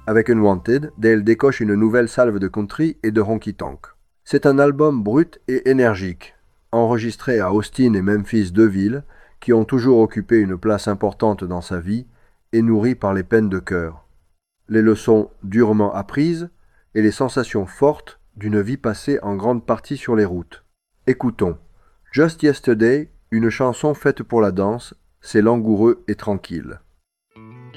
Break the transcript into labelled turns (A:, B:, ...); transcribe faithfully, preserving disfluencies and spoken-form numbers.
A: Avec Unwanted, Dale décoche une nouvelle salve de country et de honky-tonk. C'est un album brut et énergique, enregistré à Austin et Memphis, deux villes qui ont toujours occupé une place importante dans sa vie et nourries par les peines de cœur, les leçons durement apprises et les sensations fortes d'une vie passée en grande partie sur les routes. Écoutons. Just Yesterday, une chanson faite pour la danse, c'est langoureux et tranquille.